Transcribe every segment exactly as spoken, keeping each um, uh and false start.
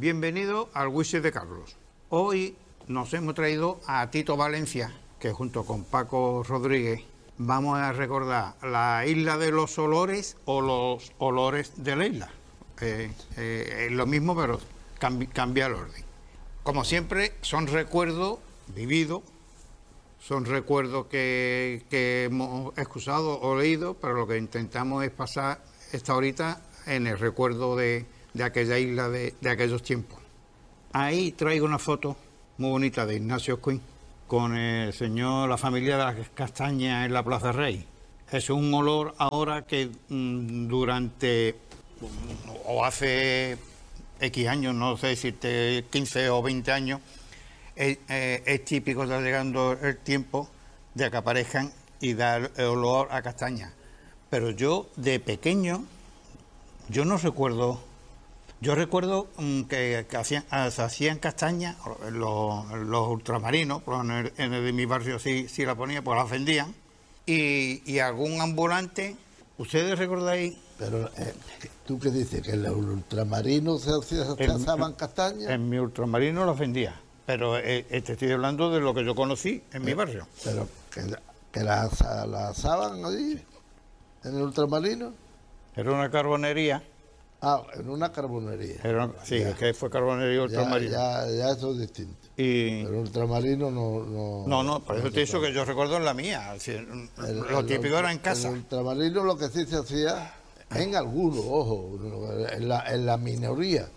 Bienvenido al Whisky de Carlos. Hoy nos hemos traído a Tito Valencia, que junto con Paco Rodríguez vamos a recordar la isla de los olores o los olores de la isla. Eh, eh, es lo mismo, pero cambi- cambia el orden. Como siempre, son recuerdos vividos, son recuerdos que, que hemos excusado o leído, pero lo que intentamos es pasar esta horita en el recuerdo de, de aquella isla, de, de aquellos tiempos. Ahí traigo una foto muy bonita de Ignacio Quinn con el señor, la familia de las castañas en la Plaza Rey. Es un olor ahora que mmm, durante, o hace X años, no sé si quince o veinte años, es, eh, es típico, está llegando el tiempo de que aparezcan y dar el olor a castaña. Pero yo, de pequeño, yo no recuerdo, yo recuerdo um, que, que hacían, se hacían castañas, los, los ultramarinos, en el, en el de mi barrio sí, sí la ponían, pues las vendían, y, y algún ambulante, ¿ustedes recordáis? Pero, eh, ¿tú qué dices? ¿Que en los ultramarinos se, se, se asaban castañas? En mi ultramarino las vendía, pero eh, te estoy hablando de lo que yo conocí en eh, mi barrio. ¿Pero que, que las la asaban allí? ¿En el ultramarino? Era una carbonería. Ah, en una carbonería. Era, sí, es que fue carbonería ultramarino. Ya, ya, ya eso es distinto. Y... Pero ultramarino no... No, no, no, por eso no te he dicho que yo recuerdo en la mía. O sea, el, lo típico era en casa. En el ultramarino lo que sí se hacía, en algunos, ojo, en la, en la minoría,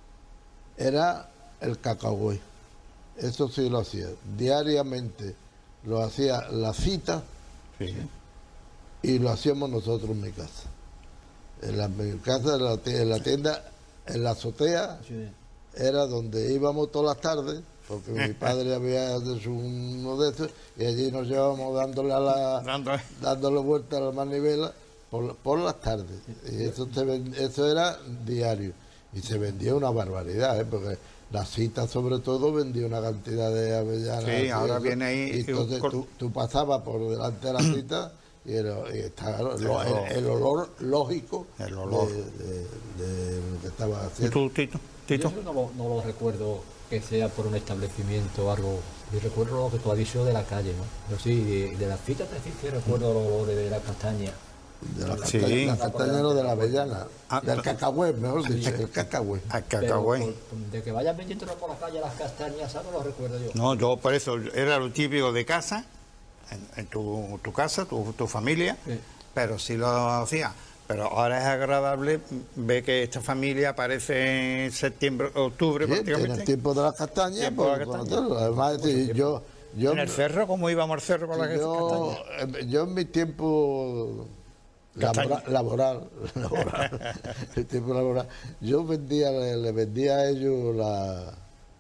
era el cacahué. Eso sí lo hacía. Diariamente lo hacía la cita, sí, y lo hacíamos nosotros en mi casa. En la, en mi casa, en la, en la tienda, en la azotea, sí, era donde íbamos todas las tardes, porque mi padre había hecho uno de esos, y allí nos llevábamos dándole a la, dándole, dándole vuelta a la manivela por, por las tardes. Y eso, se, eso era diario. Y se vendía una barbaridad, ¿eh? Porque la cita sobre todo vendía una cantidad de avellanas. Sí, ahora eso. Viene ahí. Y entonces tú, tú pasabas por delante de la cita y, el, y está, el, el, el olor lógico el olor. De, de, de lo que estaba haciendo. ¿Y tú, Tito? ¿Tito? Yo no lo, no lo recuerdo que sea por un establecimiento o algo. Yo recuerdo lo que tú has dicho de la calle, ¿no? Yo sí, de, de las citas te que recuerdo los olores de la castaña. De la castaña, sí, la castaña no de la avellana, ah, del cacahué, mejor sí, dicho, el cacahué. El cacahué. Pero, por, de que vayan vendiendo por la calle las castañas, ¿sabes? No lo recuerdo yo. No, yo por eso era lo típico de casa, en, en tu, tu casa, tu, tu familia, sí, pero sí lo hacía. Pero ahora es agradable ver que esta familia aparece en septiembre, octubre, sí, prácticamente. En el tiempo de las castañas, pues, de la castaña. Además, sí, yo, yo... ¿En el cerro? ¿Cómo íbamos al cerro con las yo, castañas? Yo en mi tiempo labora, laboral, laboral, el tiempo laboral, yo vendía, le, le vendía a ellos la,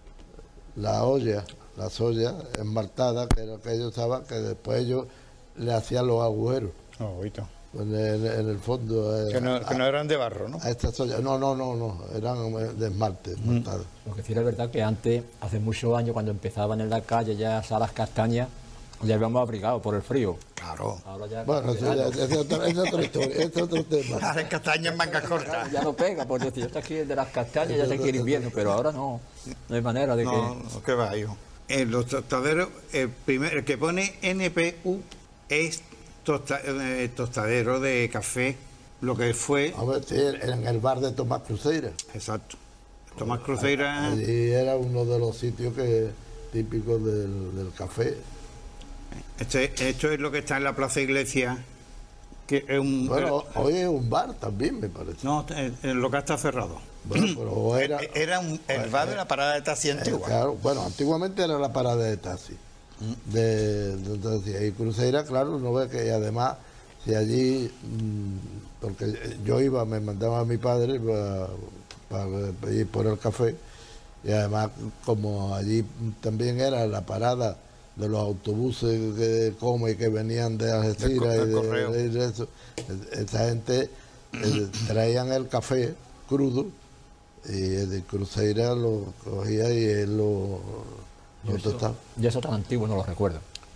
la olla, las ollas esmaltadas, que era que ellos usaban, que después ellos le hacían los agujeros. Oh, bonito. En el, en el fondo. Que no, a, que no eran de barro, ¿no? A estas ollas. No, no, no, no, eran de esmalte, esmaltadas. Mm. Lo que sí es verdad que antes, hace muchos años, cuando empezaban en la calle ya a las castañas, ya habíamos abrigado por el frío. Claro. Ahora ya bueno, eso ya, es, otra, es otra historia, es otro tema. Las castañas en mangas cortas. Ya no pega, por decir, yo estoy aquí de las castañas, ya se quiere invierno, pero ahora no, no hay manera de no, que... No, que va, hijo. En los tostaderos, el, primer, el que pone N P U es tosta, eh, tostadero de café, lo que fue... A ver, sí, en el bar de Tomás Cruceira. Exacto. Tomás Cruceira... Allí era uno de los sitios que típicos del, del café. Este, esto es lo que está en la Plaza Iglesia, que es un... Bueno, hoy es un bar también, me parece. No, el local está cerrado. Bueno, pero era... Era un, el bar de la parada de taxi antigua. Eh, claro, bueno, antiguamente era la parada de taxi. Mm. De, de, de, y Cruceira, claro, uno ve que además, si allí, mmm, porque yo iba, me mandaba a mi padre para, para ir por el café, y además, como allí también era la parada de los autobuses que como y que venían de Algeciras y de, de, de eso, esa gente eh, traían el café crudo y de Cruceira lo cogía y él lo, lo y eso, tostaba. Y eso tan antiguo no lo recuerdo.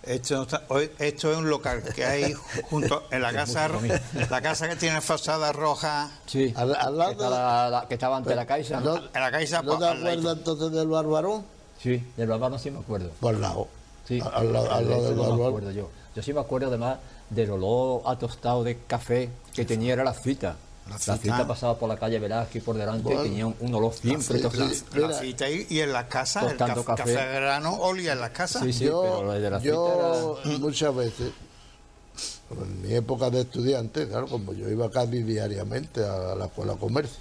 Esto, no está- hoy- esto es un local que hay junto en la casa, la casa que tiene fachada roja. Sí, Al- al lado que, está la- la- que estaba ante la Caixa. ¿No, En la Caixa, ¿no te pues, al ladito. acuerdas entonces del Barbarón? Sí, del Barbano sí me acuerdo. Por el lado. Sí, Al, al lado- al de lado eso del no me Barbarón. acuerdo yo. Yo sí me acuerdo además del olor a tostado de café que tenía era la cita. La La Cita. cita, pasaba por la calle Velázquez por delante Bueno. y tenía un, un olor siempre. La, entonces- la Mira. cita y, y en las casas, el Tostando café, café. café grano olía en las casas. Sí, sí, yo pero lo de la yo cita muchas veces, en mi época de estudiante, claro, como yo iba casi diariamente a la escuela de comercio.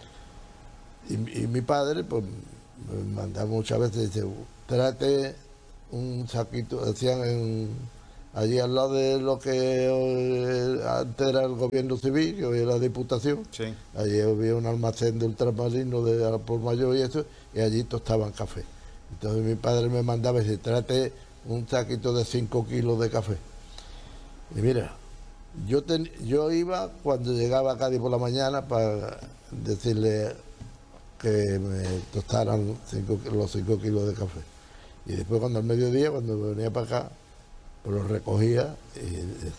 Y, y mi padre, pues, me mandaba muchas veces, dice, tráete un saquito, decían en, allí al lado de lo que eh, antes era el gobierno civil, que hoy es la diputación. Sí. Allí había un almacén de ultramarino de al por mayor y eso, y allí tostaban café. Entonces mi padre me mandaba y dice, trate un saquito de cinco kilos de café. Y mira, yo, ten- yo iba cuando llegaba a Cádiz por la mañana para decirle que me tostaran cinco ki- los cinco kilos de café. Y después cuando al mediodía, cuando venía para acá, pues los recogía y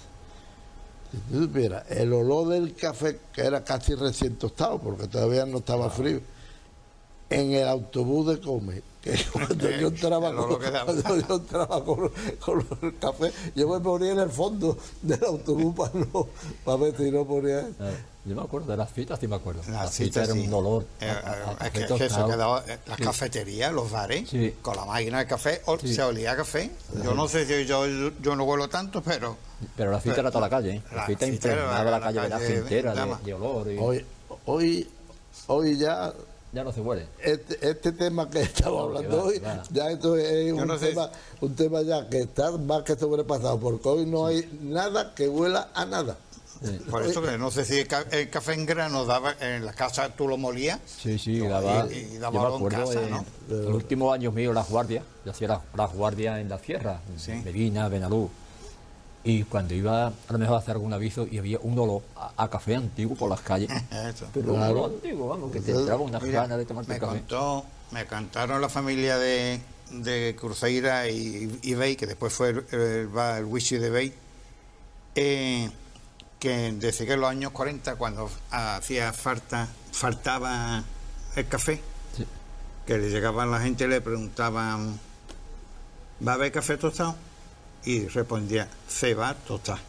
si tú supieras, el olor del café, que era casi recién tostado, porque todavía no estaba frío, en el autobús de Come, que cuando yo entraba, El con, olor que daba. cuando yo entraba con, con el café, yo me ponía en el fondo del autobús para, no, para ver si no ponía... Ah, yo me acuerdo de las citas, sí me acuerdo. La Las cita, citas era sí. un olor. Eh, a- a- eh, a es café que, es que eso tostado. quedaba, eh, las Sí. cafeterías, los bares, Sí. con la máquina de café, ol- Sí. se olía a café. Yo no sé si yo, yo no huelo tanto, pero Pero la cita era toda la calle, ¿eh? La, La cita cita era impregnaba la- la, la calle calle Velázquez de entera de, Dama. de olor. Y Hoy, hoy, hoy ya ya no se huele. este, este tema que estamos No, hablando que va, hoy, va. ya esto es Yo un, no sé tema, un tema ya que está más que sobrepasado, porque hoy no hay nada que huela a nada. Sí. por eso que no sé si el, ca- el café en grano daba en la casa, tú lo molías. Sí, sí, Y- daba. y daba yo me olor en acuerdo casa, en ¿no? los últimos años míos, las guardias. Yo hacía las, las guardias en la sierra, en Sí. Medina, Benalú. Y cuando iba a lo mejor a hacer algún aviso y había un olor a, a café antiguo por las calles. Eso. Pero un Claro. olor antiguo, vamos, que te Entonces, entraba unas Mira, ganas de tomarte me café. contó, me cantaron la familia de, de Cruzeira y, y Bey, que después fue el, el, el Wichi de Bey, eh, que desde que en los años cuarenta, cuando hacía falta, faltaba el café, Sí. que le llegaban la gente y le preguntaban, ¿va a haber café tostado? Y respondía, se va a tostar.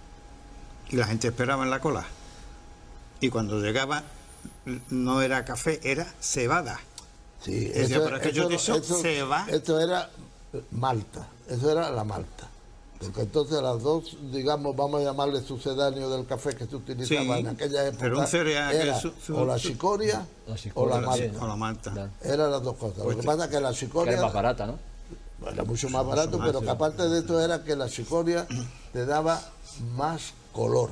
Y la gente esperaba en la cola. Y cuando llegaba, no era café, era cebada. Sí, Decía, pero es que yo te eso, eso se va. Esto era Malta, eso era la Malta. Porque entonces las dos, digamos, vamos a llamarle sucedáneo del café que se utilizaba Sí, en aquella época, pero un cereal que era su- su- o la su- chicoria La o chicoria la también, malta. O la malta. Claro. Eran las dos cosas. Lo que pasa es que la Que chicoria era más barata, ¿no? era mucho más barato, más, pero sí. que aparte de esto era que la chicoria te daba más color.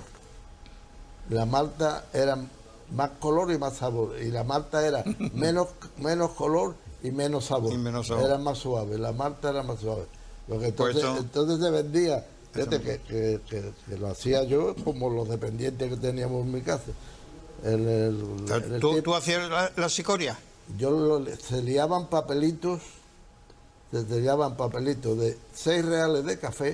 La malta era más color y más sabor. Y la malta era menos, menos color y menos sabor. Y menos sabor. Era más suave. La malta era más suave. Porque entonces, Pues eso- entonces se vendía, fíjate que, que- que- que lo hacía yo como los dependientes que teníamos en mi casa. En el- en el ¿Tú, tiempo- tú hacías la, la cicoria? yo lo- se liaban papelitos, se liaban papelitos de seis reales de café,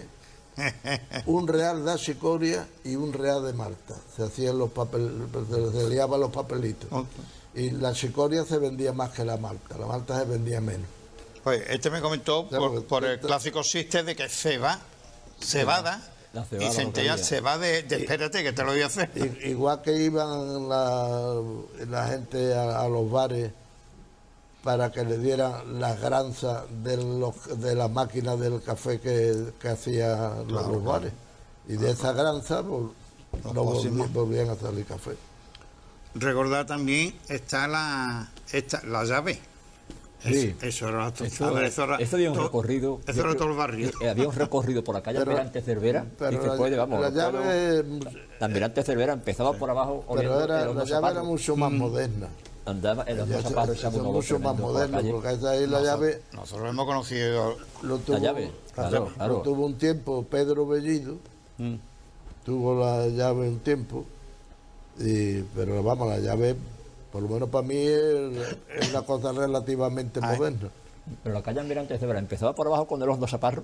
un real de chicoria y un real de malta. Se hacían los papeles, se liaban los papelitos. Ok. Y la chicoria se vendía más que la malta, la malta se vendía menos. Pues este me comentó Ya, por, porque- por el clásico chiste de que ceba, cebada, La cebada y centella lo que había. se va de, de espérate que te lo voy a hacer. I- Igual que iban la, la gente a, a los bares para que le dieran las granzas de, los, de la máquina del café que, que hacía los, los bares. Y de esa granza pues, Los no volví- pósimos. volvían a salir café. Recordar también está la, esta, la llave. Sí. Eso, eso era, Eso, a ver, eso era eso había un todo- recorrido. Eso yo era creo- todo el barrio. eh, Había un recorrido por la calle Pero- Almirante Cervera y Pero después de, la, vamos, la los pueblos- llave, la Almirante Cervera empezaba por abajo pero oliendo era, en los la dos llave era zapatos. mucho más moderna. Andaba en los Ya dos se- zapatos, se- echaba son un olor mucho más tremendo por la moderno, calle. porque esa ahí la llave Nosotros hemos conocido lo tuvo, llave, claro, lo claro. tuvo un tiempo Pedro Bellido, Mm. tuvo la llave un tiempo, y, pero vamos, la llave, por lo menos para mí, es, es una cosa relativamente Ay. moderna. Pero la calle Almirante Cervera empezaba por abajo con el horno Chaparro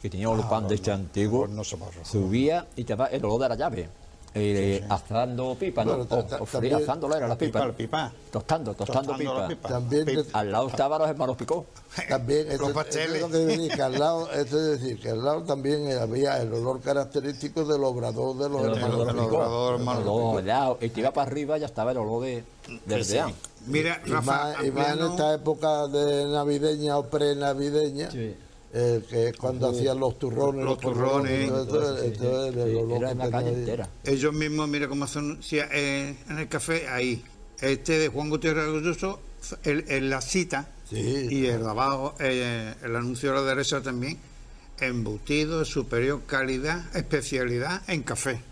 que tenía un pan de este antiguo, no se borra. subía y te va el olor de la llave. Eh, Sí, sí. Asando pipa, ¿no? Bueno, ta- ta- o, o fría, también- asándola era la pipa. La pipa. Tostando, tostando, Tostando la pipa. pipa. También te- Al lado estaban los hermanos Picó. También, Los esto, esto pasteles. es lo que decir, que al lado, esto es decir, que al lado también había el olor característico del obrador de los El hermanos olor el de Picó. obrador, hermano. El olor de lado. Y te iba para arriba ya estaba el olor de, del Sí. deán. Mira, Y Rafa, más, y más en ampliando- esta época de navideña o pre-navideña, Sí. eh, que es cuando hacían los turrones, Los turrones, y todo esto, Sí, esto es el sí, olor era que en la tenía calle ahí. entera. ellos mismos, mira cómo son, sí, eh, en el café, ahí. Este de Juan Gutiérrez Ayuso, el- en la cita, Sí. y el de abajo, eh, el anuncio de la derecha también, embutido de superior calidad, especialidad en café.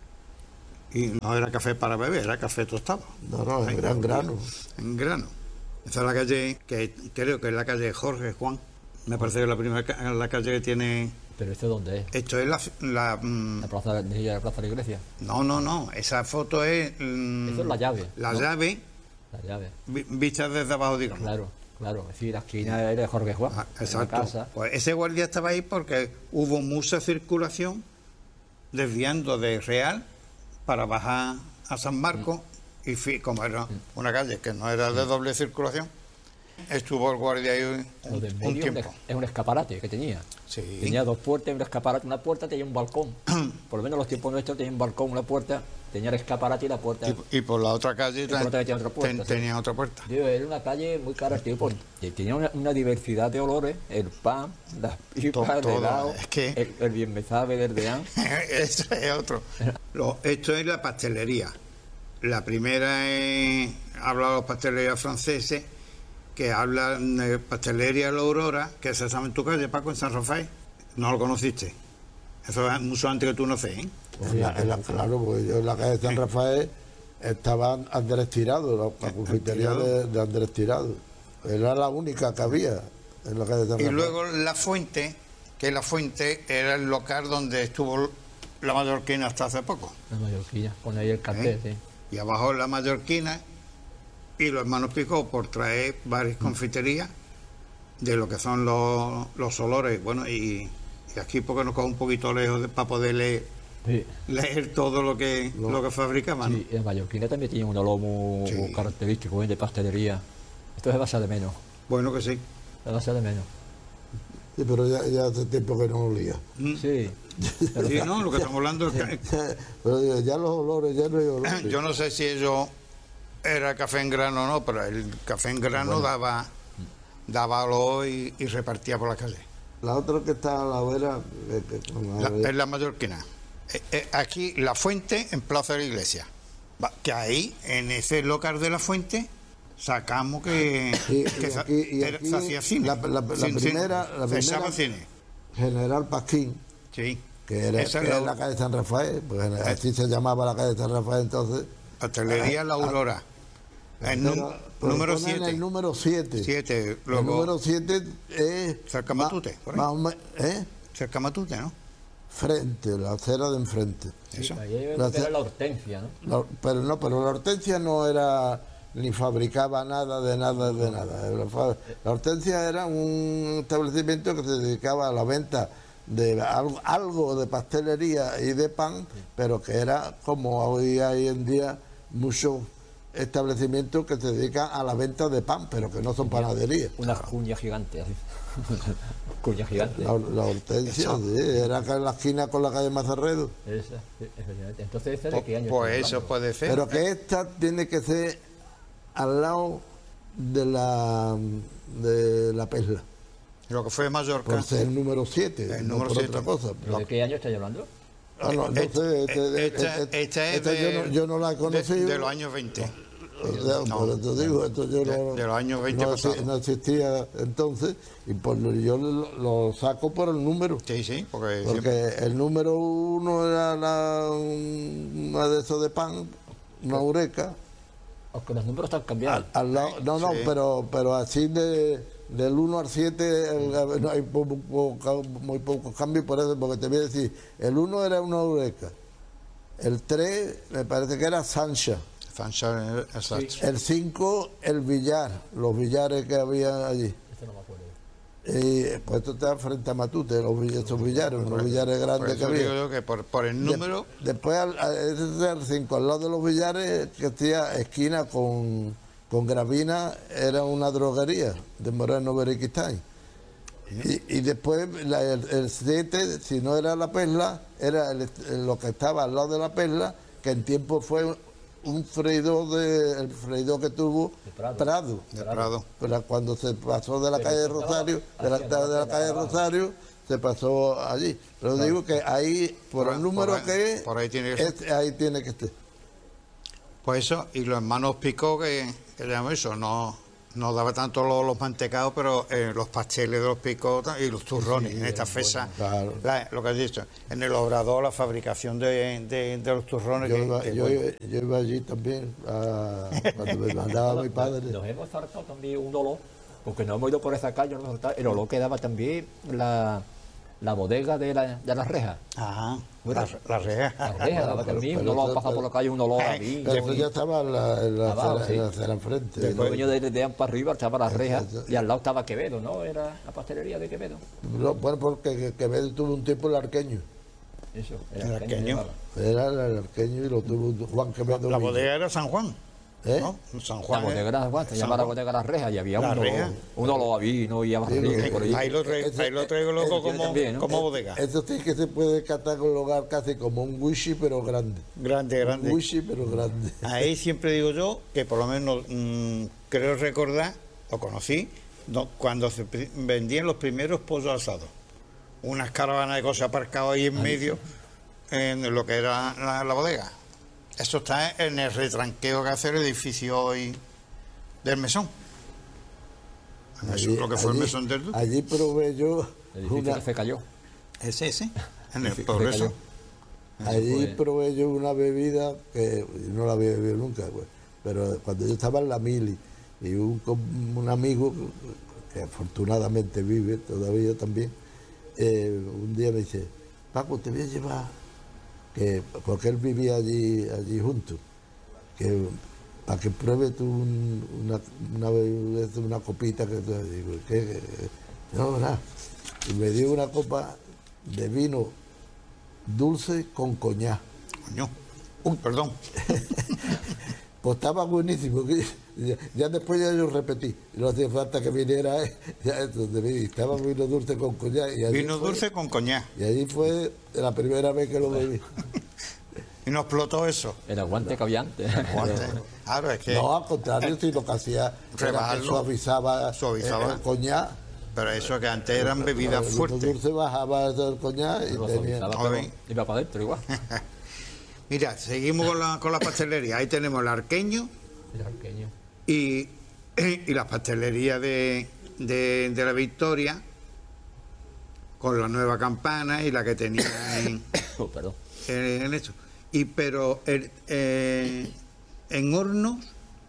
Y no era café para beber, era café tostado. No, no, Ahí, en gran grano. En grano. Esa es la calle, que creo que es la calle Jorge Juan. Me parece que es la primera ca- la calle que tiene. Pero ¿esto dónde es? Esto es la. la, mm, La plaza de la plaza de la iglesia. no, no, no. Esa foto es. mm, Eso es la llave, La ¿no? llave La llave. vi- vista desde abajo, digamos. Claro, claro. Es decir, la esquina era de Jorge Juan. Ah, en la exacto. casa. Pues ese guardia estaba ahí porque hubo mucha circulación desviando de Real para bajar a San Marcos y fi- como era una calle que no era de doble circulación, estuvo el guardia ahí un, Lo del un medio es un tiempo. es- es un escaparate que tenía. Sí. Tenía dos puertas y un escaparate. Una puerta tenía un balcón. Por lo menos los tiempos nuestros tenía un balcón, una puerta, tenía el escaparate y la puerta. Y, y por la otra calle por la otra tenía otra puerta, ten- sí. tenía otra puerta. Digo, era una calle muy característica. porque Tenía una, una diversidad de olores, el pan, las pipas, el todo, helado, es que- el, el bien me sabe del deán. Eso es otro. Lo- esto es la pastelería. La primera es, habla de las pastelerías franceses, que habla de pastelería La Aurora, que es esa en tu calle, Paco, en San Rafael. No lo conociste. Eso es mucho antes que tú naces, ¿eh? En la- en la- claro, porque yo en la calle de San Rafael estaba Andrés Tirado, la, la confitería Tirado. de, de Andrés Tirado. Era la única que había en la calle de San Y Rafael. luego La Fuente, que La Fuente era el local donde estuvo la mallorquina hasta hace poco. La mallorquilla, pone ahí el cartel, ¿eh? sí. Y abajo la mallorquina y los hermanos Picó por traer varias confiterías de lo que son los, los olores. Bueno, y, y aquí porque nos coge un poquito lejos de- para poder leer, Sí. leer todo lo que, lo que fabricaban. ¿no? Sí, en Mallorquina también tiene un olor muy, Sí. muy característico, ¿eh? De pastelería. Esto se basa de menos, Bueno que sí. se basa de menos. Sí, pero ya, ya hace tiempo que no olía. Sí. Pero Sí, no, lo que estamos hablando es que Pero ya los olores, ya no hay olores. yo no sé si eso era café en grano o no, pero el café en grano daba daba olor y, y repartía por la calle. La otra que está a la vera, que- que- como La- a- es la mallorquina. Eh, eh, aquí La Fuente en Plaza de la Iglesia. Va, que ahí, en ese local de La Fuente, sacamos que, y, que y sa- aquí, y era- aquí se hacía cine. la, la- la Cin- cin- primera, la se primera echaba cine. General Pasquín, Sí. que era, Esa que es era la- la calle de San Rafael, pues así se llamaba la calle de San Rafael entonces. Pastelería La Aurora. El Pero- nú- pero número ponen siete. El número siete. Siete. El Luego, número siete es. Cerca ma- Matute, por ahí. más o me- ¿eh? cerca Matute, ¿no? Frente, la acera de enfrente. Eso. Ahí hay La lo que era ce- la hortensia, ¿no? La- pero no, pero la Hortensia no era ni fabricaba nada de nada de nada. La, fa- la Hortensia era un establecimiento que se dedicaba a la venta de algo, algo de pastelería y de pan, pero que era como hoy hay en día muchos establecimientos que se dedican a la venta de pan, pero que no son panaderías. Una cuña gigante, así. Cuña gigante. La, la Hortensia, sí, era acá en la esquina con la calle Mazarredo. Esa, sí, efectivamente. Entonces, ¿esta de Pues, qué año? pues estamos eso hablando? puede ser. Pero que esta tiene que ser al lado de la de la perla, Lo que fue Mallorca. por ser el número siete, El no número por siete. otra cosa. ¿Pero de qué año estáis hablando? Ah, no, no Eh, sé, este- eh, esta, este- esta es esta de, yo, no, yo no la he de- conocido. de los años veinte. O sea, No. por eso digo, esto yo De- no, de los años veinte no, pasados. exi- no existía entonces, y por lo- yo lo, lo saco por el número. Sí, sí, porque, Porque siempre- el número uno era la, una de esos de pan, una ureca. Aunque los números están cambiados. Al lado, no, no, Sí. pero, pero así de, del uno al siete el- no hay po- po- muy pocos cambios por eso, porque te voy a decir, el uno era una ureca, el tres me parece que era Sancha, Fanchar, exacto. el cinco el billar, los billares que había allí. Esto no me acuerdo. Y pues esto está frente a Matute, los, vill- estos billares, unos billares Por grandes que eso digo había. yo que por, por el De- número, después, al, a- ese es el cinco, al lado de los billares, que hacía esquina con, con Gravina, era una droguería de Moreno Beriquistán. Y, y después la- el siete, si no era la Perla, era el- el- lo que estaba al lado de la Perla, que en tiempo fue un freidor, de, el freidor que tuvo De Prado. Prado. de Prado. Pero cuando se pasó de la Pero calle eso estaba Rosario, de la, hacia de la adelante, calle abajo. Rosario, se pasó allí. Pero digo que ahí, por, Por- el número por ahí- que es, por ahí tiene que es- ahí tiene que estar. Pues eso, y los hermanos Picó, que, que llamamos eso, no, no daba tanto los, los mantecados, pero eh, los pasteles de los Picó y los turrones, en esta fecha, Claro. la- lo que has dicho, en el obrador, la fabricación de, de- de los turrones. Yo que- iba, que yo, bueno. iba- yo iba allí también, a- cuando me mandaba mi padre. Nos hemos saltado también un olor, porque no hemos ido por esa calle, no hemos saltado, el olor que daba también la, la bodega de la, de las rejas. Ajá, Bueno, la, la reja. Las rejas daba pero- también, pero no lo eso- ha pasado por la calle un olor a Eh, mí. Pero eso ya estaba en la, en la, Abajo, acera, sí. en la acera enfrente. Después venía de, de para arriba, estaba las rejas, Eso- y al lado estaba Quevedo, ¿no? Era la pastelería de Quevedo. No, bueno, porque Quevedo tuvo un tiempo el arqueño. Eso, El era arqueño. Era el arqueño y lo tuvo Juan Quevedo. La Villa. bodega era San Juan, ¿Eh? ¿no? San La Juan. bodega eh. era Juan, se San llamaba la Juan. bodega Las Rejas, y había La un olor, Reja. un olor a vino y a barriga Sí, por ahí. Ahí lo traigo, ahí lo traigo loco Ese como, también, ¿no? como bodega. Eso sí que se puede catalogar casi como un wishy, pero grande. Grande, Un grande. wishy, pero grande. Ahí siempre digo yo que por lo menos mm, creo recordar, lo conocí, no, cuando se pri- vendían los primeros pollos asados. Unas caravanas de cosas aparcadas ahí en medio, en lo que era la, la bodega. Eso está en el retranqueo que hace el edificio hoy del mesón. El mesón, lo que fue el allí- mesón del Duque. Allí probé yo El edificio una, que se cayó. Ese, ese, en el Se progreso. cayó. allí fue- probé yo una bebida que no la había bebido nunca, pues, pero cuando yo estaba en la mili y un, com- un amigo que afortunadamente vive todavía también, eh, un día me dice, Paco, te voy a llevar, que, porque él vivía allí, allí junto, que para que pruebe tú un- una, una, bebida, una copita que te digo, ¿qué? No, nada. Y me dio una copa de vino dulce con coñac. Coño. Uy, perdón. Pues estaba buenísimo. que- Ya, ya después ya yo repetí. No hacía falta que viniera. eh, Ya, entonces, vi, estaba vino dulce con coñac. Y allí Vino fue- dulce con coñac. Y allí fue la primera vez que lo bebí. Y nos explotó eso. El aguante que había antes. Aguante. Claro, es que. No, al contrario, si lo que hacía era que Rebajarlo. suavizaba, Suavizaba. eh, el coñac. Pero eso que antes eran bebidas El vino fuertes. dulce bajaba el coñac y Lo tenía... suavizaba, A pero ver. iba para adentro igual. Mira, seguimos con la, con la pastelería. Ahí tenemos el arqueño El arqueño. y, y la pastelería de, de, de la Victoria, con la nueva campana y la que tenía en, Oh, perdón. en, en esto. Y pero el, eh, en hornos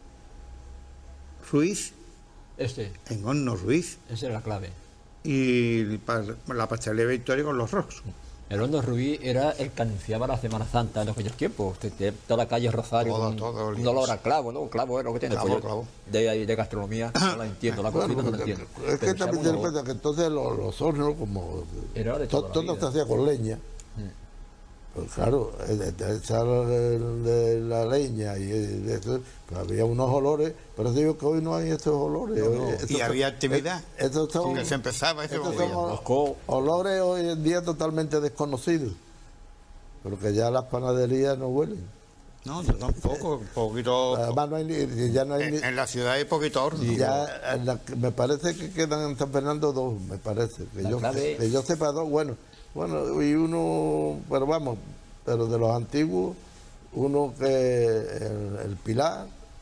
Ruiz, Este, en hornos Ruiz esa era la clave. y pa- la pastelería de Victoria con los rocks. El Hondo Rubí era el que anunciaba la Semana Santa en aquellos tiempos. Te- te- Toda la calle Rosario, Todo, con todo, un olor a clavo, ¿no? Clavo es lo que tiene. Clavo, Pues yo clavo. De, de gastronomía no la entiendo, la cocina no la Bueno, entiendo. es que Pero también echaba se un da olor. cuenta que entonces los, los hornos, como Era de to- toda la todo vida. se hacía con leña. Pues claro, eh, de echar de, de la leña y de eso, pues había unos olores, pero digo que hoy no hay estos olores. hoy- estos Y son- había actividad. eh, Estos son, Que se empezaba ese estos momento. son Roscó. olores hoy en día totalmente desconocidos, porque ya las panaderías no huelen. No, yo tampoco, un poquito. Además no hay ni, ya no hay ni, En, en la ciudad hay poquito horno. ya en la que- me parece que quedan en San Fernando dos, me parece. Que, La yo, clave- que yo sepa dos, bueno, bueno, y uno, pero vamos, pero de los antiguos, uno que el, el Pilar,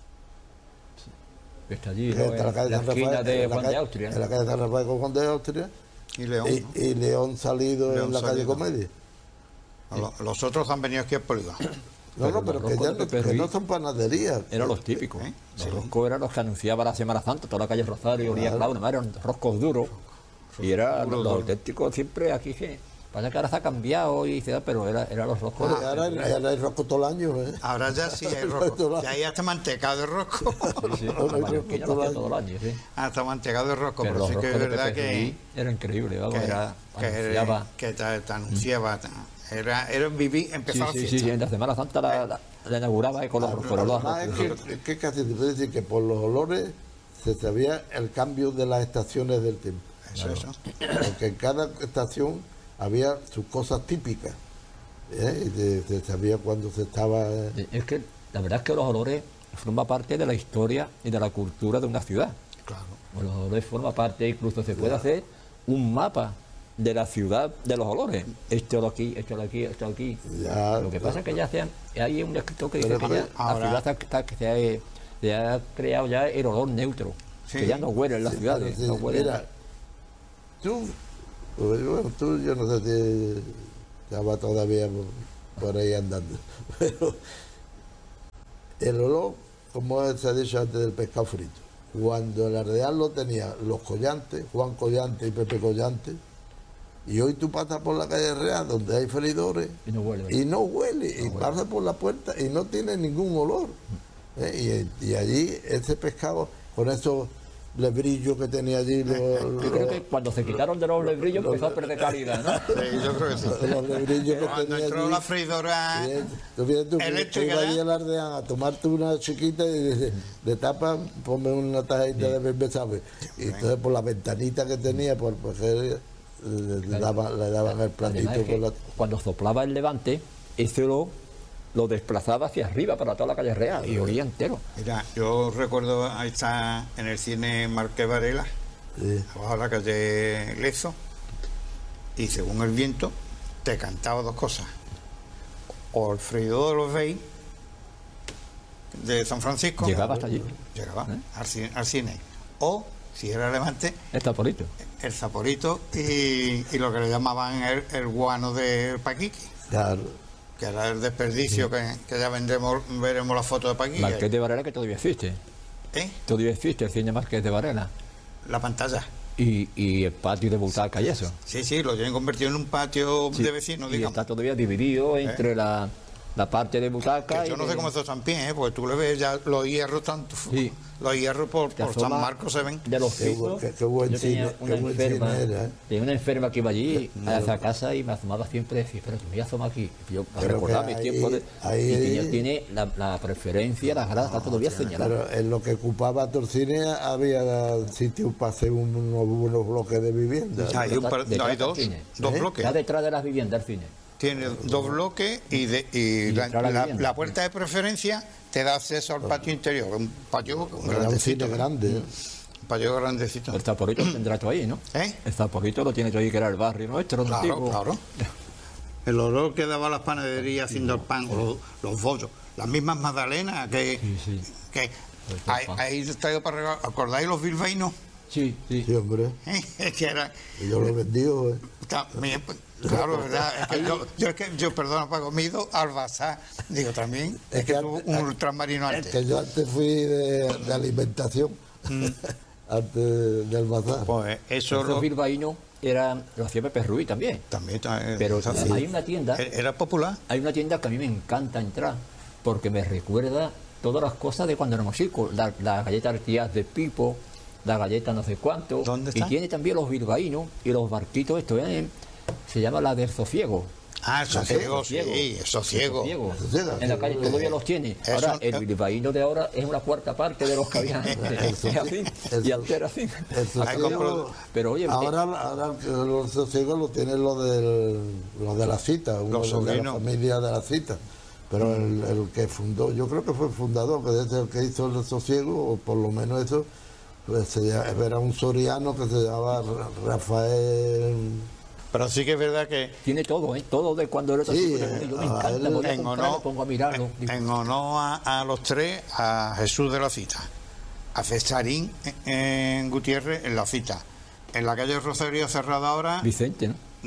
Está allí, que ¿no? está en la En calle la San esquina Rafael, de en la Juan de calle- Austria. en la calle San Rafael con Juan de Austria, Y León. y, ¿no? y León Salido León en la calle Salido. Comedia. Los, los otros han venido aquí al polígono. No, no, Pero pero los que roscos ya de no, Pepe que no Ruiz son panaderías. Eran los típicos. ¿Eh? Los roscos eran los que anunciaba la Semana Santa, toda la calle Rosario, olía clavo, además eran roscos duros. Y eran Duro, los duro. auténticos siempre aquí que Pasa que ahora se ha cambiado y se pero era, era los roscos. Joder, ahora, hay- ahora hay rosco todo el año, ¿eh? Ahora ya sí hay rosco. Ya hay hasta mantecado de rosco. Sí, sí, Ahora hay la mallorquina rosco lo hacía todo todo el año, sí. Hasta mantecado de rosco, Pero pero los sí que roscos es de verdad Pepe que, Ruiz era increíble, vamos, que, era, que, anunciaba. que te, te anunciaba. Era, era vivir, Sí, empezaba sí, la sí, fiesta. sí, en la Semana Santa la, la, la inauguraba eh, con los, con los Además, es roscos. que, es que casi te puedo decir que por los olores se sabía el cambio de las estaciones del tiempo. Eso, eso. Porque en cada estación había sus cosas típicas. ¿eh? Y se, se sabía cuando se estaba. eh, Es que la verdad es que los olores forman parte de la historia y de la cultura de una ciudad. Claro. Los olores forman parte, incluso se puede hacer un mapa de la ciudad de los olores. Esto de aquí, esto de aquí, esto de aquí. Ya, Lo que pasa es que ya se han- hay un escritor que dice Pero que ya ahora- la ciudad está, que se ha, se ha creado ya el olor neutro. Sí. Que ya no huele en las sí, ciudades. claro, sí. no huele. Mira, tú, pues, bueno, tú, yo no sé si estaba todavía por, por ahí andando, pero el olor, como se ha dicho antes del pescado frito, cuando el Ardeal lo tenía los Collantes, Juan Collante y Pepe Collante, y hoy tú pasas por la calle Real donde hay freidores Y no huele, ¿verdad? y no huele, y pasas por la puerta y no tiene ningún olor. ¿eh? Y, y allí ese pescado con esos lebrillos que tenía allí, los, Yo creo que cuando se quitaron de los lebrillos empezó a perder calidad, ¿no? Sí, yo creo que sí. los, los lebrillos que Cuando tenía entró allí. la freidora Y es- Tú fíjate tú, que tú eléctrica, ibas allí ¿eh? al Ardeán a tomarte una chiquita y de, de tapa ponme una tajita de bebé, ¿sabes? Y entonces por la ventanita que tenía, por, por le, le daban, le daban el platito Además es que con la... cuando soplaba el levante, ese olor lo desplazaba hacia arriba para toda la calle Real y olía entero. Mira, yo recuerdo ahí está en el cine Marqués Varela, Sí. abajo de la calle Lezo, y según el viento te cantaba dos cosas: o el freidor de los Veis de San Francisco, Llegaba hasta allí. llegaba ¿Eh? al, cine, al cine, o si era Levante, Está bonito. el Saporito y, y lo que le llamaban el, el guano de Paquiqui, Claro. que era el desperdicio que, que ya vendremos, veremos la foto de Paquiqui. Marqués de Varela que todavía existe. ¿Eh? Todavía existe el cine Marqués de Varela. La pantalla. Y, y el patio de butaca y eso. Sí, sí, lo tienen convertido en un patio Sí. de vecinos, Y digamos. está todavía dividido entre la, la parte de butaca Que yo y no sé de- cómo está San Pie, ¿eh? Porque tú le ves ya los hierros tanto. Sí. Los hierros por, te por San asoma Marcos se ven. de los Qué bu- pisos. qué- qué buen Yo tenía cine, una qué buen enferma, cine era, ¿eh? tenía una enferma que iba allí a esa casa y me asomaba siempre y decía, pero que me voy a asomar aquí. Y yo Pero recordaba que mis ahí- tiempos de, ahí- y tenía, tiene la, la preferencia, las gradas, está todavía señalado. Pero en lo que ocupaba Torcine había sitio para hacer un- unos, unos bloques de vivienda. Hay, un par- Detrás hay del dos, cine. dos ¿Eh? bloques. Está detrás de las viviendas el cine. Tiene dos bloques y, de, y Y la, detrás la la- vivienda. la puerta de preferencia te da acceso al patio interior. Un patio un Era un grandecito. cine ¿eh? grande. ¿eh? Un patio grandecito. El Zaporito lo tendrá todo ahí, ¿no? ¿Eh? El Zaporito lo tiene todo ahí, que era el barrio nuestro, Claro, antiguo. claro. El olor que daba las panaderías haciendo el pan, o los, los bollos, las mismas magdalenas que, Sí, sí. que ahí, ahí traigo para regalar. ¿Acordáis los bilbaínos? Sí, sí. Sí, hombre. ¿Eh? Que era Y yo lo vendí. ¿eh? también, pues, claro, ¿verdad? Es que yo, yo, es que yo, perdona, Paco, me he ido al bazar. Digo, también, es, Es que que tuvo antes- un ultramarino antes. Que yo antes fui de, de alimentación. antes del bazar. Pues eso Esos lo, bilbaínos era, lo hacía Pepe Ruiz también. también eh, Pero eso- hay una tienda, Era popular. hay una tienda que a mí me encanta entrar, porque me recuerda todas las cosas de cuando éramos chicos. La, la galleta Artigas de Pipo, la galleta no sé cuánto. ¿Dónde y está? tiene también los bilbaínos y los barquitos estos, ¿eh? Se llama la del Sosiego. Ah, eso ciego, Sosiego. sí, eso ciego. Sosiego. Sosiego, En la calle sí. todavía los tiene. Eso- Ahora, el bilbaíno de ahora es una cuarta parte de los que había antes. Es así, el- y antes era así. El Ahí sosiego, compro- Pero oye, ahora, ahora que los sosiegos lo tienen los del, los de la cita, uno Los de la sobrinos. familia de la cita. Pero el, el que fundó, yo creo que fue el fundador, que es el que hizo el sosiego, o por lo menos eso, pues se llama- era un soriano que se llamaba Ra- Rafael. Pero sí que es verdad que tiene todo, ¿eh? Todo de cuando era Sí, chico. Yo me eh, encanta, a él- me voy a en comprarlo, honor, pongo a mirarlo. Digo, en honor a, a los tres, a Jesús de la Cita, a Cesarín en, en Gutiérrez en la Cita, en la calle Rosario cerrada ahora, Vicente, ¿no? no,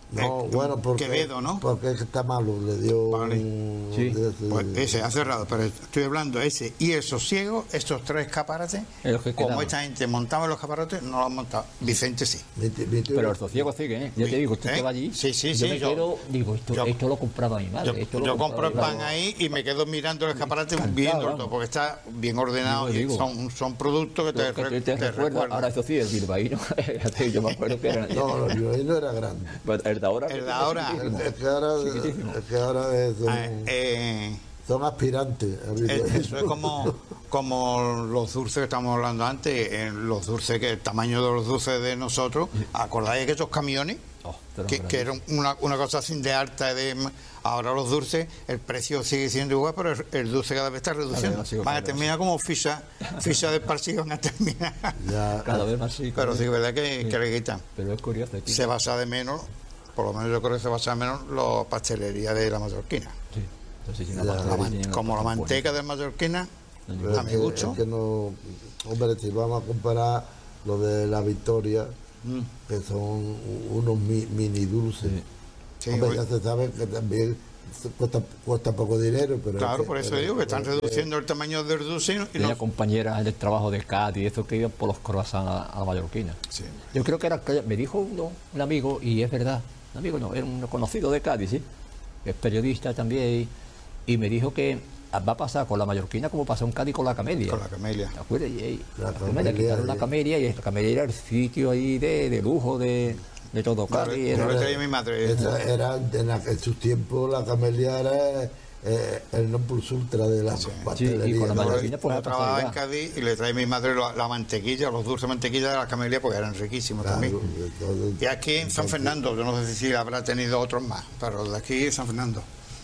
No, Eh, bueno, porque, Quevedo, ¿no? porque es que está malo, le dio Vale. un- Sí. de- de- Pues ese ha cerrado, pero estoy hablando ese y el sosiego, estos tres escaparates, Es lo que como quedaba. esta gente montaba los escaparates, no los han montado. Vicente sí. mi ti- mi tío- Pero el sosiego sigue, ¿eh? Ya te digo, usted ¿Eh? que va allí. Sí, sí, yo sí, me yo- quedo, digo, esto, yo- esto lo compraba mi madre. Yo, esto lo yo compraba compro el mi pan madre. ahí y me quedo mirando el escaparate viendo vamos. todo, porque está bien ordenado Digo, y digo. son, son productos que te, Yo que re- te, te te recuerda, recuerdan. ahora eso sí, el bilbaíno, fíjate, yo me acuerdo que era... No, no, yo ahí no era grande. Pues el de ahora... El de ahora. Es, es que ahora, Chiquitísimo. es que ahora es- son, Ah, eh, son aspirantes. Eh, Eso es como, como los dulces que estamos hablando antes, eh, los dulces, que el tamaño de los dulces de nosotros. ¿Acordáis que esos camiones? Oh, pero que, grande. que eran una, una cosa así de alta. De, ahora los dulces, el precio sigue siendo igual, pero el, el dulce cada vez está reduciendo. más, sí, Van a claro, terminar como ficha, ficha de esparcido, van a terminar. Ya, Cada vez más sí. Pero sí que es verdad que, Sí. que le quitan. Pero es curioso, tío. Se basa de menos, por lo menos yo creo que se basa de menos la pastelería de la mallorquina. Sí. Entonces, si Ya, una la pastelería man- tiene una Como la cosa manteca de mallorquina, pero a es mi que- gusto. es que no, hombre, si vamos a comparar lo de la Victoria, Mm. que son unos mi- mini dulces. Sí. Sí, Hombre, pues- ya se sabe que también se cuesta, cuesta poco dinero, pero... Claro, es por eso pero- digo que están pero es reduciendo el tamaño del dulce y no- y Tenía no- compañeras en el trabajo de Cádiz y eso que iban por los croissants a, a la mallorquina. Sí. Yo creo que era, que me dijo uno, un amigo, y es verdad, un amigo no, era un conocido de Cádiz, ¿sí? Que es periodista también, y, y me dijo que va a pasar con la mallorquina como pasó en Cádiz con la camelia. Con la camelia. ¿Te acuerdas? Y, y- La la camelia, camelia, quitaron la sí. camelia y la camelia era el sitio ahí de, de lujo de, de todo Claro, Cádiz. yo era- le traía a mi madre. Esa era, en, la- en sus tiempos la camelia era eh, el non plus ultra de la pastelería. Sí, y con la ¿no? mallorquina, pues, Yo la trabajaba en facilidad. Cádiz y le traía a mi madre la, la mantequilla, los dulces de mantequilla de la camelia, porque eran riquísimos Claro, también. entonces- Y aquí en San Fernando, yo no sé si habrá tenido otros más, pero de aquí en San Fernando.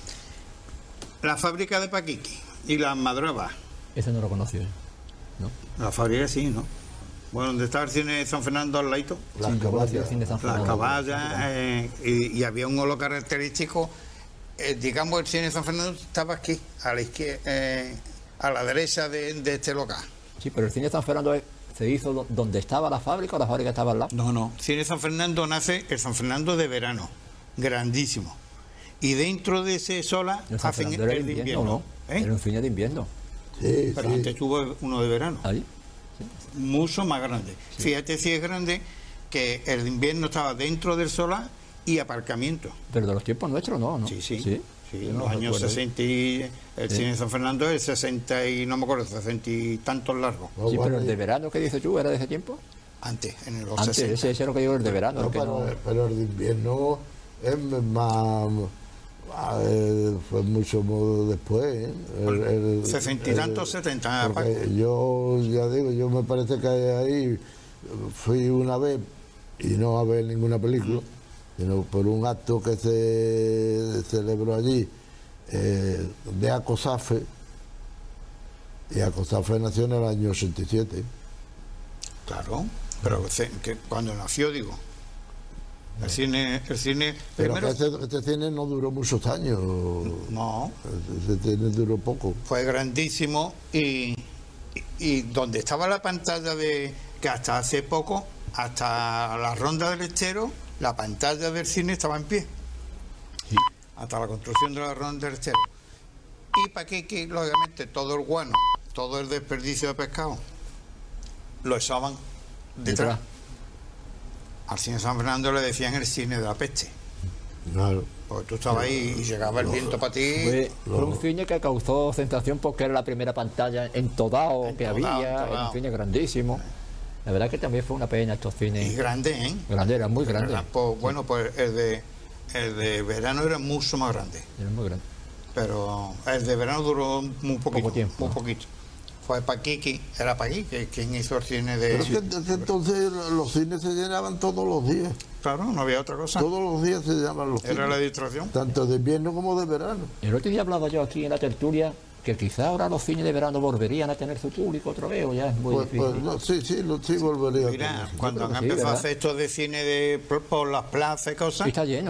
La fábrica de Paquiqui y las Madrabas. Ese no lo conoció, ¿eh? ¿no? La fábrica sí, ¿no? Bueno, donde estaba el cine de San Fernando al ladito. Las Sí, yo conocí el caballas. cine de San Las Fernando. caballas, eh, y, y había un olor característico. Eh, digamos, el cine de San Fernando estaba aquí, a la izquierda, eh, a la derecha de, de este local. Sí, pero el cine de San Fernando es- se hizo do- donde estaba la fábrica o la fábrica estaba al lado. No, no. Cine de San Fernando nace el San Fernando de verano, grandísimo. Y dentro de ese sola El San hacen Fernando era el de de invierno, invierno. ¿no? ¿eh? Era un cine de invierno. Sí, Pero sí. antes tuvo uno de verano, Ahí. mucho más grande. Fíjate si es grande que el de invierno estaba dentro del solar y aparcamiento. Pero de los tiempos nuestros no, ¿no? Sí, sí. Sí, Sí, Yo en no los años recuerdo. sesenta y el Sí. cine de San Fernando es sesenta y no me acuerdo, sesenta y tantos largos. No, Sí, bueno, pero el de verano que dices tú era de ese tiempo. Antes, en los Antes, sesenta. ese, ese es lo que digo, el de verano. no, el que pero, no- pero el de invierno es más... eh, fue mucho mo- después. ¿eh? El- el- Sesenta y el- tantos, setenta, porque Paco. yo ya digo, yo me parece que ahí fui una vez y no a ver ninguna película, sino por un acto que se celebró allí eh, de Acosafe, y Acosafe nació en el año ochenta y siete. Claro, pero se- que cuando nació, digo. El cine, el cine Pero primero, que este, este cine no duró muchos años, no, este cine duró poco. fue grandísimo y, y, y donde estaba la pantalla de que hasta hace poco, hasta la ronda del Estero, la pantalla del cine estaba en pie. Hasta la construcción de la ronda del Estero. Y para que, que, lógicamente, todo el guano, todo el desperdicio de pescado, lo echaban detrás. Detrás. Al cine de San Fernando le decían el cine de la peste. Claro. Porque tú estabas ahí y llegaba el viento para ti. Fue, fue un cine que causó sensación porque era la primera pantalla en Todao que Todao, había, era Todao. un cine grandísimo. La verdad que también fue una pena estos Y cines. grande, ¿eh? Grande, era muy grande. Pues, bueno, pues el de, el de verano era mucho más grande. Era muy grande. Pero el de verano duró muy poquito. Poco tiempo, Muy ¿no? poquito. Fue Paquiqui, era Paquiqui quien hizo el cine de. Pero es que, es que entonces los cines se llenaban todos los días. Claro, no había otra cosa. Todos los días se llaman los Era cines. la distracción. Tanto de invierno como de verano. El otro día hablaba yo aquí en la tertulia que quizá ahora los cines de verano volverían a tener su público otra vez o ya es muy Pues, difícil. pues no, sí, sí, lo, sí volvería a Mira, tener. cuando creo han que sí, empezado a ¿verdad? hacer estos de cine de por las plazas y Sí, cosas, está lleno.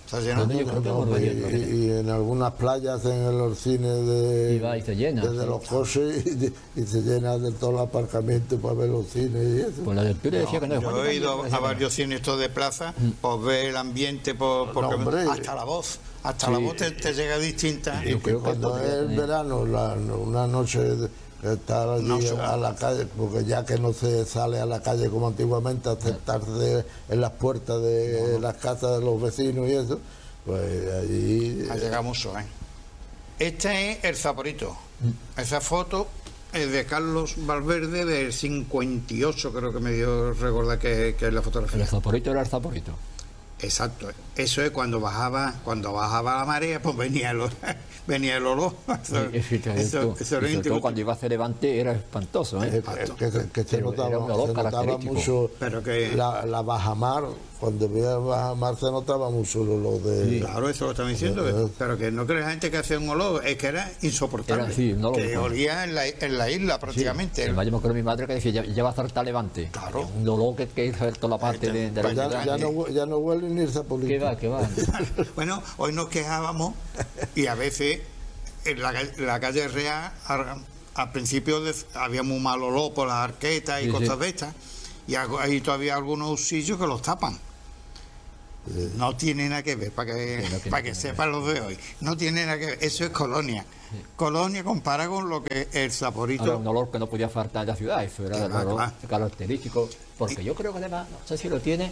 Está lleno. No, yo creo que No, por y, allí, por allí. y- y en algunas playas hacen los cines de Y va y se llena, desde sí. los coches y, y se llena de todo el aparcamiento para ver los cines y eso. Pues la lectura decía que no. Yo he ido a, a varios cines estos de plaza, pues ver el ambiente, por, porque hombre. hasta la voz, hasta Sí. la voz te, te llega distinta. Y Yo creo que cuando podría es el tener- verano, la- una noche de- que estar allí No se a la calle, porque ya que no se sale a la calle como antiguamente a sentarse en las puertas de las casas de los vecinos y eso, pues allí... Ha llegado mucho, ¿eh? Este es el Zaporito. Esa foto es de Carlos Valverde del cincuenta y ocho, creo que me dio recordar que, que es la El fotografía. zaporito era el zaporito. Exacto. Eso es cuando bajaba, cuando bajaba la marea, pues venía el, venía el olor. Eso, Y- y fíjate eso- tú, eso y era sobre todo íntimo. cuando iba a hacer Levante era espantoso, ¿eh? Eh, eh, que, se- que se Pero notaba, era un olor se notaba característico. mucho Pero que- la, la bajamar, cuando veía bajamar se notaba mucho lo, lo de... Claro, eso lo están diciendo, Pero- pero que no cree la gente que hacía un olor, es que era insoportable. Era, sí, un olor, que claro. olía en la, en la isla prácticamente. Además, yo me acuerdo de mi madre que decía, ya, ya va a saltar Levante. Claro. Un dolor que, que hizo toda la parte de, de la Pues ya, ciudad. ya no, hue- ya no huele ni el zapolito. ¿Qué va, qué va? Bueno, hoy nos quejábamos y a veces en la, ca- la calle Real al, al principio de- había muy mal olor por las arquetas y Sí, cosas sí. de estas, y algo- hay todavía algunos usillos que los tapan. No tiene nada que ver, para que, Sí, no tiene para que nada que sepan los de hoy. No tiene nada que ver, eso es Colonia. Colonia compara con lo que es el Saporito. Ahora, un olor que no podía faltar en la ciudad, eso era el Claro, olor claro. característico. Porque yo creo que además, no sé si lo tiene,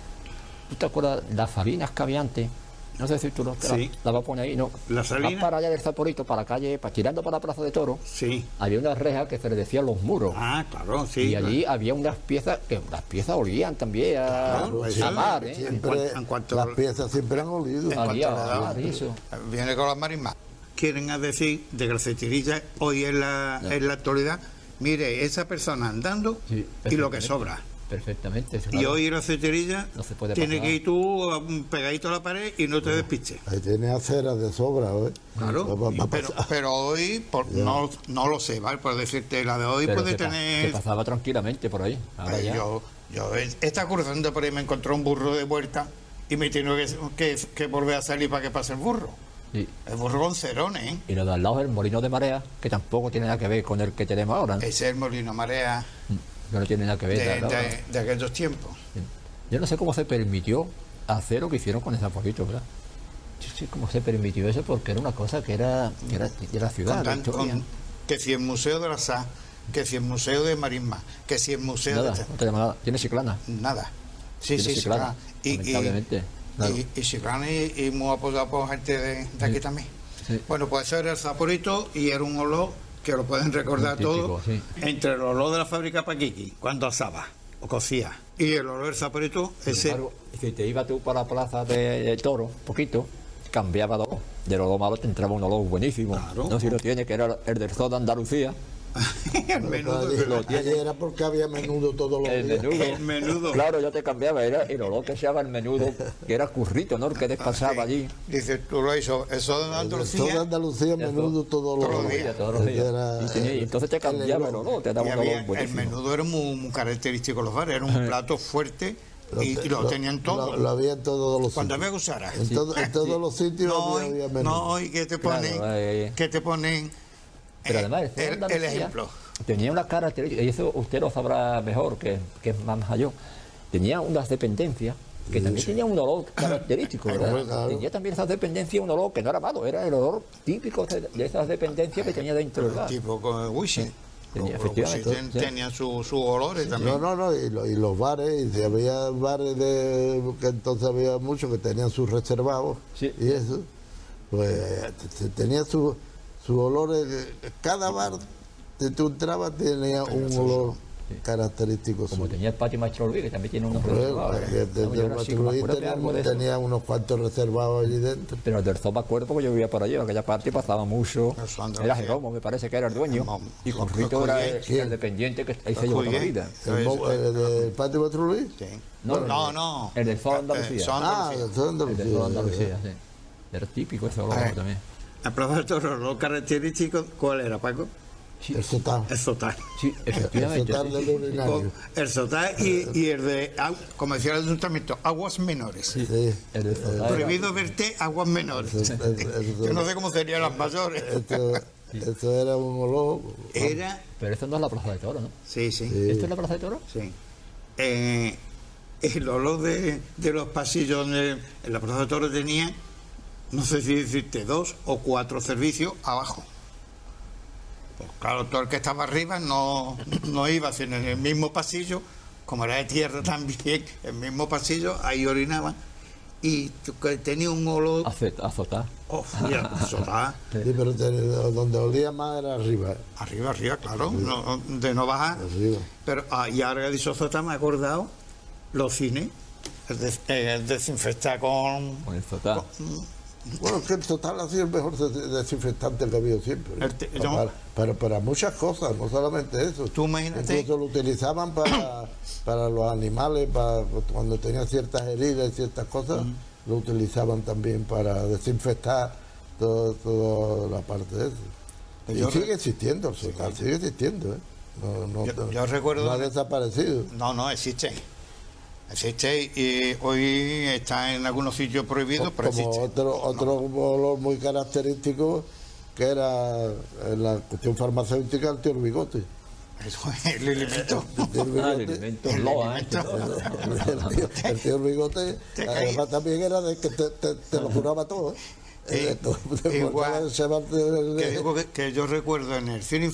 ¿tú te acuerdas las Fabinas que había antes? No sé si tú lo Sí. la, la vas a poner ahí, ¿no? ¿Las Vas Salinas? para allá del Zaporito, para la calle, para, tirando para la Plaza de Toro, Sí. había una reja que se le decían los muros. Ah, claro, sí. y allí había unas piezas que las piezas olían también a, Claro, a eso, mar, ¿eh? Siempre, cuanto- en cuanto- las piezas siempre han olido. En Olía cuanto le a da- mar y eso. Viene con las marismas. Quieren a decir de que la cetirilla hoy en la, en la actualidad, mire, esa persona andando Sí, y lo que perfectamente. sobra. Perfectamente. eso, Y claro. hoy la cetirilla No se puede tiene pasar. que ir tú um, pegadito a la pared y no te despistes. Ahí tiene aceras de sobra, ¿eh? Claro, Va- va- va a pero, pasar. pero hoy, por- no, no lo sé, ¿vale? Por decirte, la de hoy Pero puede se, pa- tener... se pasaba tranquilamente por ahí. Ahora Pues ya. yo, yo esta cruzando por ahí me encontró un burro de vuelta y me tengo que, que, que volver a salir para que pase el burro. Sí. El burro con cerones, ¿eh? Y lo de al lado es el molino de marea, que tampoco tiene nada que ver con el que tenemos ahora. ¿no? Ese es el molino marea Que no tiene nada que de, ver. claro. de- de aquellos tiempos. Sí. Yo no sé cómo se permitió hacer lo que hicieron con ese poquito, ¿verdad? Yo sé cómo se permitió eso, porque era una cosa que era, que era de la ciudad, Con la tan- historia. con- que si el Museo de la Sá, que si el Museo de Marisma, que si el Museo Nada, de... no tenemos nada. Tiene Chiclana. Nada. Sí, Tiene sí, Chiclana, Chiclana. Y, y, lamentablemente. Claro. y, y Chiclana y, y muy apoyado por gente de, de aquí también. Sí. Bueno, pues eso era el Saporito y era un olor que lo pueden recordar Muy típico, todos. sí. Entre el olor de la fábrica Paquiqui, cuando asaba o cocía, y el olor del Saporito, Sin ese... embargo, si te ibas tú para la plaza de, de Toro, poquito, cambiaba de olor. Del olor malo te entraba un olor buenísimo. Claro. No sé si lo tiene, que era el del Zoo de Andalucía. el menudo, Allí- lo allí tiene. era porque había menudo todos los El días. menudo. el menudo. Claro, yo te cambiaba, era el olor que se llama el menudo, que era currito, ¿no? El que despasaba allí. Dice, tú lo hizo, eso de Toda Andalucía. Andalucía menudo todos los todos los días. días, todos los días. Era- Y, tenía- y entonces te cambiaba el olor, te daba Y un había- olor el buenísimo. menudo era muy, muy característico de los bares, era un plato fuerte y, y lo, tenían todos. Lo, lo había en todos los Cuando había sitios. gusara. En, todo- en todos los sitios No, había, hoy, había menudo. no, hoy que te Claro, ponen, eh, que te ponen Pero eh, además, el Zoo de el, el Andalucía ejemplo. tenía unas características, y eso usted lo sabrá mejor, que, que es más mayor. Tenía unas dependencias que también tenían un olor característico, ¿verdad? Claro, claro. Tenía también esas dependencias un olor que no era malo, era el olor típico de, de esas dependencias que tenía dentro del bar. Tipo con Wisin. Tenía, Los- los Wisin efectivamente, ten- sí. tenían sus su olores también. No, no, no, y, lo- y los bares, y si había bares de que entonces había muchos que tenían sus reservados Sí. y eso, pues te- tenía sus su olores, cada bar que tú entrabas tenía un olor característico Como suyo. tenía el patio Maestro Luis, que también tiene unos Pues, reservados. porque ¿eh? desde No, yo el era chico, me Maestro Luis acuerdo de tenía, algo de eso. tenía unos cuantos reservados allí dentro. Pero el del Zoo me acuerdo porque yo vivía por allí, en aquella parte pasaba mucho. Eso, Andalucía. Era Jeromo, me parece que era el dueño. No, Y lo- Currito lo era colgué. el, ¿Quién? el dependiente que ahí se llevó toda la colgué. vida. El, Eso mo- es. el del patio Maestro Luis. Sí. No, No, no. el del Zoo de Andalucía. Eh, Zoo de Ah, Andalucía. de todo El del Andalucía. Zoo de Andalucía, sí. Era típico ese olor Eh. también. A Plaza de Toros, lo característico, ¿cuál era, Paco? Sí, El sotán. El sotán. sí, El efectivamente. sotán sí, del sí. urinario. El sotán y, y el de, au- como decía el ayuntamiento, aguas menores. Sí, Sí. el de Zotá era- Prohibido verte aguas menores. El- el- el- Yo no sé cómo serían las mayores. Esto, esto era un olor. Era, Pero esto no es la Plaza de Toros, ¿no? sí, sí, Sí. ¿Esto es la Plaza de Toros? sí. Eh, el olor de, de los pasillos en, el- en la Plaza de Toros tenía, no sé si decirte, dos o cuatro servicios abajo. Pues claro, todo el que estaba arriba no, no iba, sino en el mismo pasillo, como era de tierra también, el mismo pasillo, ahí orinaban y tu- que tenía un olor. Azot- Azotá. Oh, mira, sotá. Sí, pero te- donde olía más era arriba. ¿eh? Arriba, arriba, claro, no- de no bajar. Arriba. Pero, ah, y ahora que he dicho sotá, me he acordado los cines, el, des- eh, el desinfectar con. Con el Zotá. Bueno, es que el total ha sido el mejor des- desinfectante que ha habido siempre. ¿eh? El te- yo- para, para, para muchas cosas, no solamente eso. Tú imagínate. Incluso lo utilizaban para, para los animales, para cuando tenían ciertas heridas y ciertas cosas, lo utilizaban también para desinfectar todo- toda la parte de eso. Y Yo sigue re- existiendo, el total, sigue existiendo. ¿eh? No, no, Yo- no- yo recuerdo- no ha desaparecido. No, no, existe. Existe y hoy está en algunos sitios prohibidos, pero Como existe. otro, otro olor muy característico que era en la cuestión farmacéutica, el tío Bigote. Eso es el elemento. El tío Ah, el Bigote, elemento el Loa, ¿eh? elemento. el tío, el tío Bigote, Te caí. además también era de que te, te, te lo curaba todo. ¿eh? Eh, Eh, todo, te igual cortaba, se va- Que digo que, que yo recuerdo en el cine